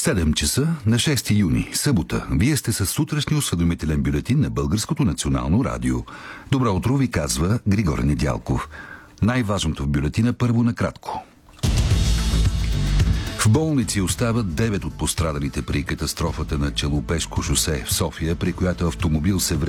7 часа на 6 юни, събота. Вие сте със сутрешния осведомителен бюлетин на Българското национално радио. Добро утро ви казва Григор Недялков. Най-важното в бюлетина първо накратко. В болници остават 9 от пострадалите при катастрофата на Челопешко шосе в София, при която автомобил се